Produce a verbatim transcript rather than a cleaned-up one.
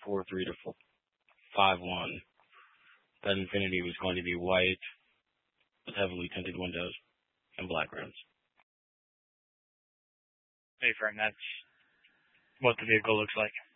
four three to five one. That Infiniti was going to be white with heavily tinted windows and black rims. Hey, friend, that's what the vehicle looks like.